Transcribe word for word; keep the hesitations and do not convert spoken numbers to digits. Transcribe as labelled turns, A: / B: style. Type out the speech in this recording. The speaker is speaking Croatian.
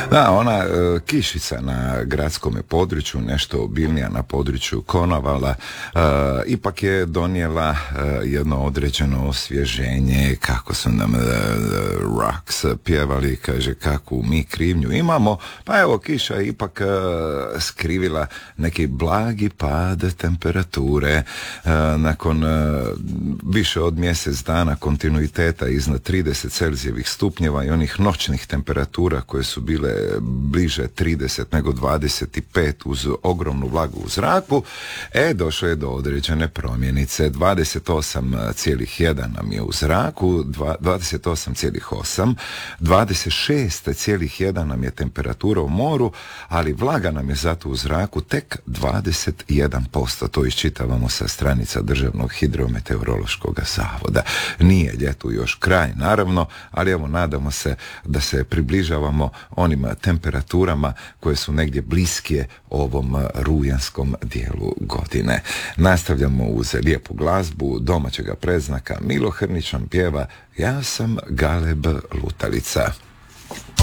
A: Da, ona e, kišica na gradskom području, nešto obilnija na području Konavala, e, ipak je donijela e, jedno određeno osvježenje, kako su nam e, Rocks pjevali, kaže kakvu mi krivnju imamo, pa evo kiša je ipak e, skrivila neki blagi pad temperature e, nakon e, više od mjesec dana kontinuiteta iznad trideset Celzijevih stupnjeva i onih noćnih temperatura koje su bile bliže trideset nego dvadeset pet uz ogromnu vlagu u zraku, e, došlo je do određene promjenice. dvadeset osam zarez jedan nam je u zraku, dvadeset osam zarez osam, dvadeset šest zarez jedan nam je temperatura u moru, ali vlaga nam je zato u zraku tek dvadeset jedan posto. To iščitavamo sa stranica Državnog hidrometeorološkog zavoda. Nije ljetu još kraj, naravno, ali evo nadamo se da se približavamo onim temperaturama koje su negdje bliskije ovom rujanskom dijelu godine. Nastavljamo uz lijepu glazbu domaćega predznaka. Milo Hrnić vam pjeva Ja sam Galeb Lutalica.